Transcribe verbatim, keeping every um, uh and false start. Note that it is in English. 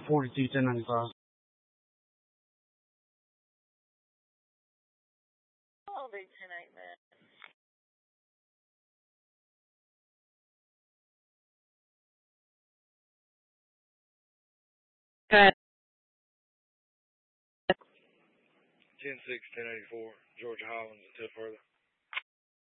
forty-two, ten ninety-five. All day tonight, man. Okay. ten six, ten eighty-four, Georgia Highlands until further.